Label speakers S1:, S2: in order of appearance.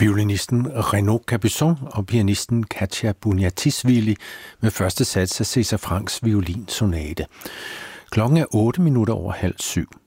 S1: violinisten Renaud Capuçon og pianisten Katja Buniatisvili med første sats af César Franks violinsonate. Klokken er 7:08.